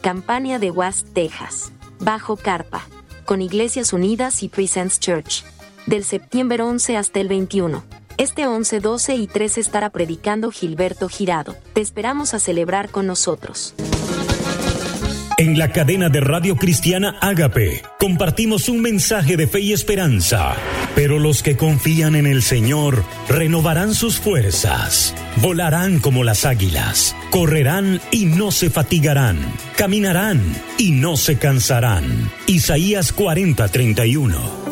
Campaña de West, Texas. Bajo carpa. Con Iglesias Unidas y Presence Church. Del septiembre 11 hasta el 21. Este 11, 12 y 13 estará predicando Gilberto Girado. Te esperamos a celebrar con nosotros. En la cadena de Radio Cristiana Ágape, compartimos un mensaje de fe y esperanza. Pero los que confían en el Señor renovarán sus fuerzas, volarán como las águilas, correrán y no se fatigarán, caminarán y no se cansarán. Isaías 40:31.